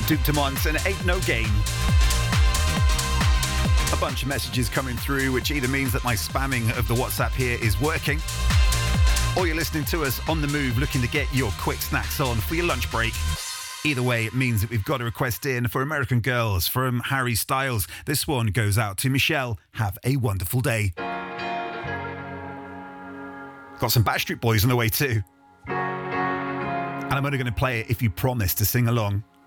Duke Dumont and Ain't No Game. A bunch of messages coming through, which either means that my spamming of the WhatsApp here is working, or you're listening to us on the move looking to get your quick snacks on for your lunch break. Either way, it means that we've got a request in for American Girls from Harry Styles. This one goes out to Michelle. Have a wonderful day. Got some Backstreet Boys on the way too. And I'm only going to play it if you promise to sing along.